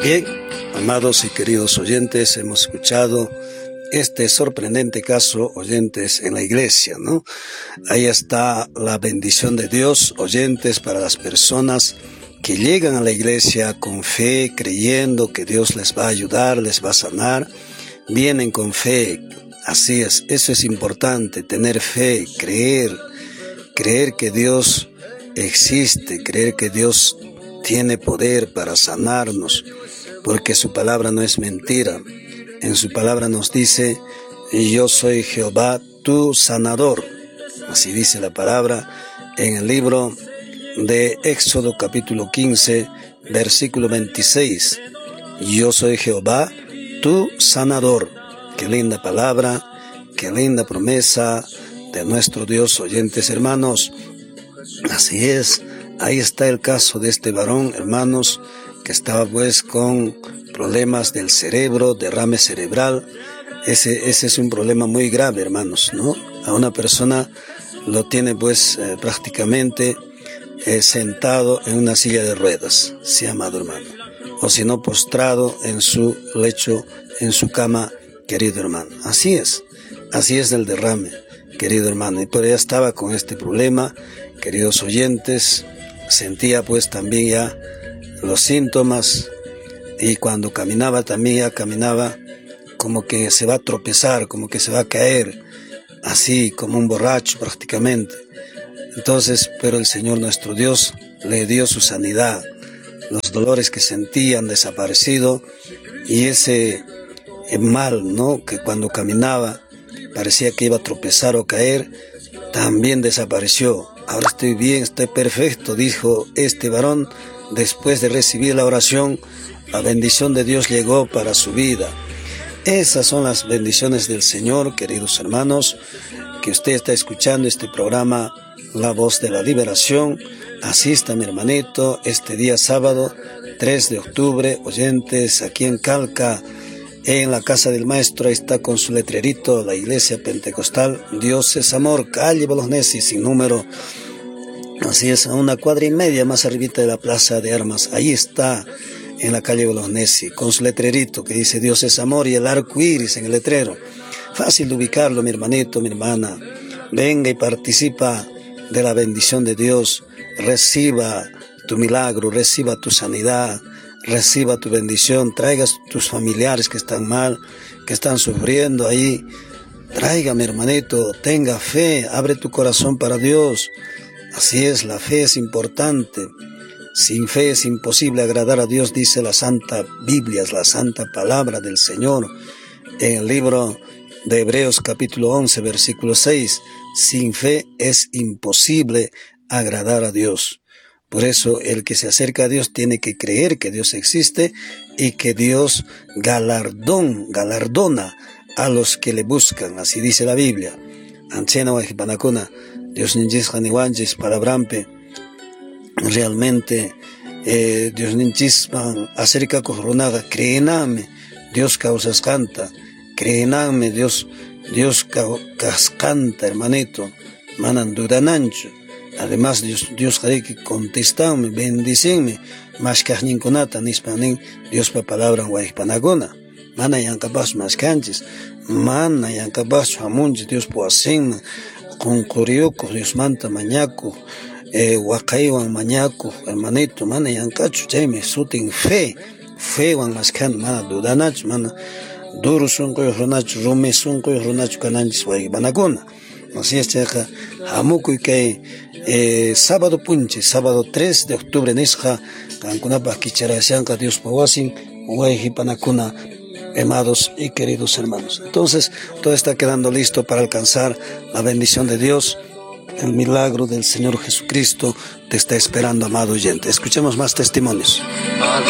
Bien, amados y queridos oyentes, hemos escuchado este sorprendente caso, oyentes, en la iglesia, ¿no? Ahí está la bendición de Dios, oyentes, para las personas que llegan a la iglesia con fe, creyendo que Dios les va a ayudar, les va a sanar. Vienen con fe, así es, eso es importante, tener fe, creer que Dios existe, creer que Dios tiene poder para sanarnos, porque su palabra no es mentira. En su palabra nos dice: yo soy Jehová tu sanador. Así dice la palabra en el libro de Éxodo capítulo 15, versículo 26. Yo soy Jehová tu sanador. Qué linda palabra, qué linda promesa de nuestro Dios, oyentes hermanos. Así es, ahí está el caso de este varón, hermanos, que estaba pues con problemas del cerebro, derrame cerebral. Ese es un problema muy grave, hermanos, ¿no? A una persona lo tiene pues prácticamente sentado en una silla de ruedas, sí, amado hermano, o si no, postrado en su lecho, en su cama, querido hermano. Así es el derrame, querido hermano, y por ella estaba con este problema, queridos oyentes. Sentía pues también ya los síntomas, y cuando caminaba también ya caminaba como que se va a tropezar, como que se va a caer, así como un borracho prácticamente. Entonces, pero el Señor nuestro Dios le dio su sanidad. Los dolores que sentía han desaparecido, y ese mal, ¿no?, que cuando caminaba parecía que iba a tropezar o caer, también desapareció. Ahora estoy bien, estoy perfecto, dijo este varón. Después de recibir la oración, la bendición de Dios llegó para su vida. Esas son las bendiciones del Señor, queridos hermanos, que usted está escuchando este programa, La Voz de la Liberación. Asista, mi hermanito, este día sábado 3 de octubre, oyentes, aquí en Calca, en la casa del maestro. Ahí está con su letrerito, la iglesia pentecostal Dios es Amor, calle Bologneses, sin número. Así es, a 1,5 cuadras más arribita de la plaza de armas. Ahí está, en la calle Bologneses, con su letrerito que dice Dios es Amor, y el arco iris en el letrero. Fácil de ubicarlo, mi hermanito, mi hermana. Venga y participa de la bendición de Dios. Reciba tu milagro, reciba tu sanidad, reciba tu bendición. Traigas tus familiares que están mal, que están sufriendo ahí. Traiga, mi hermanito, tenga fe, abre tu corazón para Dios. Así es, la fe es importante. Sin fe es imposible agradar a Dios, dice la Santa Biblia, la Santa Palabra del Señor. En el libro de Hebreos capítulo 11, versículo 6, sin fe es imposible agradar a Dios. Por eso el que se acerca a Dios tiene que creer que Dios existe y que Dios galardona a los que le buscan. Así dice la Biblia. Anchena Wajipanacuna, Dios ninjis janiwanjis palabrampe. Realmente Dios ninjis acerca corronaga, creename, Dios causas canta, creename, Dios canta, hermanito, manan dudanancho. Además Dios haré que contestarme, bendicenme, más que ninconata nispanin, Dios pa palabra Wajipanacuna. Mana yancabas más canches, mana yancabas hamunches, Dios po hacen con corioco, Dios manta mañaco, wakaiwan mañaco, hermanito, mana yancacho, chayme sutin fe wan más can, mana dudanacho, mana duro sunco y ronacho, rome sunco y ronacho cananchis Wajipanacuna. Así es, chaja, hamuco y que sábado 3 de octubre nisja, cankunapa kicharayanca Dios pawasin, Wajipanacuna. Amados y queridos hermanos, entonces todo está quedando listo para alcanzar la bendición de Dios. El milagro del Señor Jesucristo te está esperando, amado oyente. Escuchemos más testimonios.